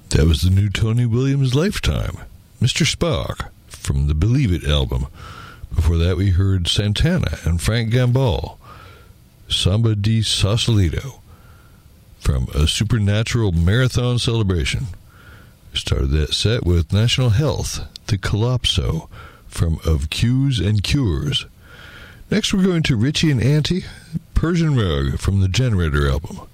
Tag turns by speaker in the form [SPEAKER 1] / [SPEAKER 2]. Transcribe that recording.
[SPEAKER 1] That was the new Tony Williams Lifetime, Mr. Spock, from the Believe It album. Before that, we heard Santana and Frank Gambale, Samba di Sausalito, from A Supernatural Marathon Celebration. Started that set with National Health, The Calypso, from Of Cues and Cures. Next, we're going to Richie and Auntie, Persian Rug, from the Generator album.